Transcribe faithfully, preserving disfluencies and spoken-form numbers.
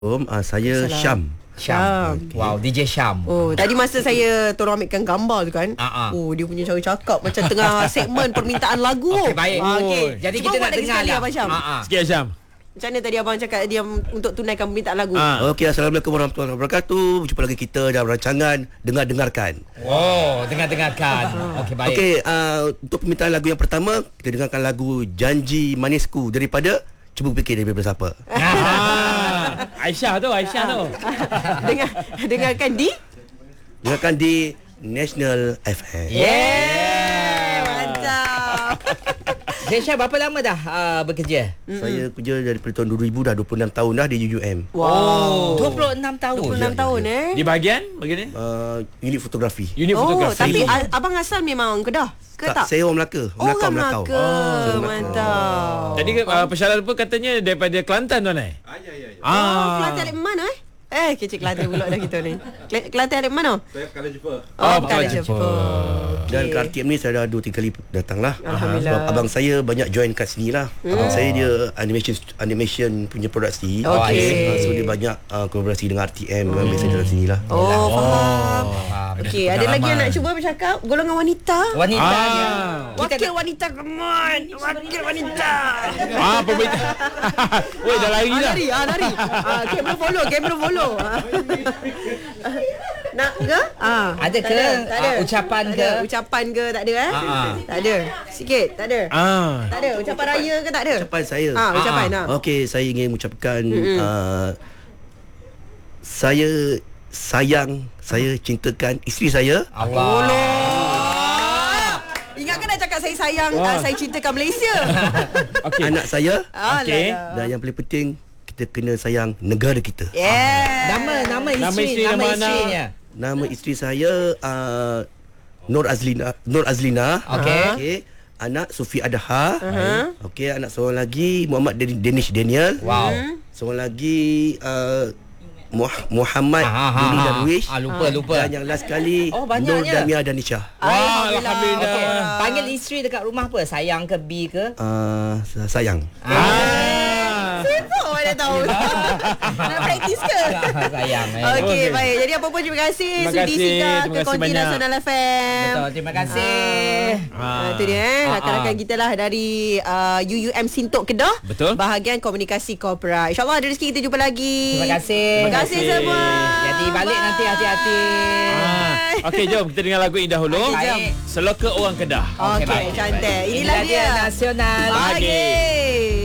Um, uh, saya Syam. Syam. Okay. Wow, D J Syam. Oh, tadi masa saya tolong ambilkan gambar tu kan. Uh-uh. Oh, dia punya cara cakap macam tengah segmen permintaan lagu. Okey, baik. Ah, okay. Jadi Cuba kita buat nak lagi dengar sekali, lah. Abang Syam. Uh-uh. Sikit Syam. Macam mana tadi abang cakap dia untuk tunaikan permintaan lagu? Ah. Okey, Assalamualaikum warahmatullahi wabarakatuh. Jumpa lagi kita dalam rancangan Dengar-dengarkan. Oh, dengar-dengarkan. Okey, baik. Okey, uh, untuk permintaan lagu yang pertama, kita dengarkan lagu Janji Manisku daripada Cuba Fikir daripada siapa. Ah. Aisyah tu, Aisyah tu. Dengar dengarkan di Dengarkan di National F M. Yeah, mantap. D J Syam berapa lama dah uh, bekerja? Saya kerja dari tahun dua ribu dah dua puluh enam tahun dah di U U M. Oh, dua puluh enam tahun. dua puluh enam tahun eh. Di bahagian bahagian ni? Uh, unit fotografi. Unit Oh, fotografi. tapi a- abang asal memang Kedah ke tak? Saya orang Melaka. Oh, Melaka, orang Melakau. Melaka. Oh. Mantap. Tadi uh, pesyarat pun katanya daripada Kelantan tuan eh? Ah, ya, ya, ya. Oh, Kelantan dari mana eh? Eh, kecil Kelantan pula dah kita ni. Kel- Kelantan dari mana? Saya Kala Jepur. Oh, Bukan Kala Jepun. Jepun. Dan ke R T M ni saya dah dua tiga kali datang lah. Alhamdulillah. Sebab abang saya banyak join kat sini lah. Hmm. Abang saya dia animation animation punya produksi. Okey. Uh, so dia banyak uh, kolaborasi dengan R T M. Memang biasa dalam sini lah. Oh, faham. faham. Okey, ada lagi yang nak cuba bercakap? Golongan wanita. Wanitanya. Ah. Wakil wanita, come on. Wakil wanita. Ah, pemerintah. Woi, dah lari Ah, dah. lari, ah, lari. Ah, kamera follow, kamera follow. Ah. Nak ke? Ah. Ada Tak ke? Tak ada. Ah, ucapan Tak ke? ada. Ucapan ke? Tak ada eh? Ah, ah. Tak ada. Sikit, tak ada. Ah. Tak ada. Ucapan raya ke tak ada? Ucapan saya. Ah, ucapan Ah, ah. Okey, saya ingin mengucapkan uh, saya sayang, saya cintakan isteri saya. Allah. Ingatkan dah cakap saya sayang, Wah. uh, saya cintakan Malaysia. Okey. Anak saya Ah, Okey. lah. dan yang paling penting kita kena sayang negara kita. Yeah. Nama nama Nama isteri, isteri, nama nama isterinya. Nama isteri saya uh, Nur Azlina Nur Azlina. Okey. Okey. Anak Sufi Adha. Uh-huh. Okey, anak seorang lagi Muhammad Den- Danish Daniel. Wow. Seorang lagi uh, Muh- Muhammad Ah, ah, Dini ah, Darwish. ah, lupa lupa. Dan yang last kali Oh, Nur banyaknya. Damia Danisha. Wah, alhamdulillah. Okey. Panggil isteri dekat rumah apa? Sayang ke B ke? Uh, sayang. Ah. Siapa mana tahu. Nak praktis ke? Sayang eh. Okey, Okey. baik. Jadi apa pun terima kasih Terima sudi kasih, singgah terima ke kasih Konti banyak. Nasional F M. Betul, terima kasih. Ah, itu dia eh. Ah, Rakan-rakan ah. kita lah dari uh, U U M Sintok Kedah. Betul. Bahagian komunikasi korporat. InsyaAllah ada rezeki kita jumpa lagi. Terima kasih. Terima kasih semua. Jadi balik Bye. nanti hati-hati. Ah. Okey, jom kita dengar lagu ini dahulu. Okey, jom. Seloka Orang Kedah. Okey, baik, cantik. Inilah Inilah dia dia. nasional. Pagi. Pagi.